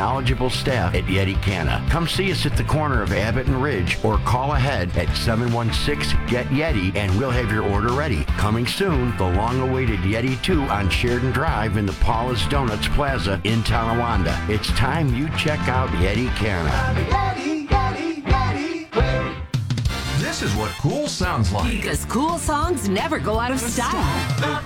knowledgeable staff at Yeti Canna. Come see us at the corner of Abbott and Ridge or call ahead at 716-GET-YETI and we'll have your order ready. Coming soon, the long-awaited Yeti 2 on Sheridan Drive in the Paula's Donuts Plaza in Tonawanda. It's time you check out Yeti Canna. This is what cool sounds like. Because cool songs never go out of style.